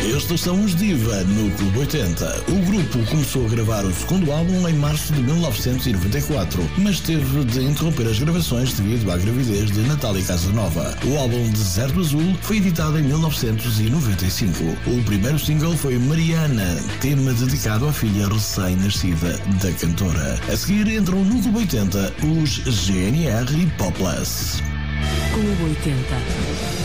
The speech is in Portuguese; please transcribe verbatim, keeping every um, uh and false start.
Estes são os Diva no Clube oitenta. O grupo começou a gravar o segundo álbum em março de mil novecentos e noventa e quatro, mas teve de interromper as gravações devido à gravidez de Natália Casanova. O álbum Deserto Azul foi editado em mil novecentos e noventa e cinco. O primeiro single foi Mariana, tema dedicado à filha recém-nascida da cantora. A seguir entram no Clube oitenta os G N R e Popless. Clube oitenta.